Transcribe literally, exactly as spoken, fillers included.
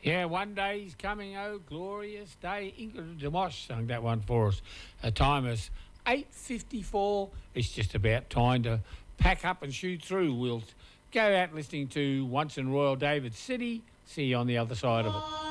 Yeah, one day's coming, oh, glorious day. Ingrid DeMoss sung that one for us. A time is eight fifty-four. It's just about time to pack up and shoot through. We'll go out listening to Once in Royal David City. See you on the other side of it.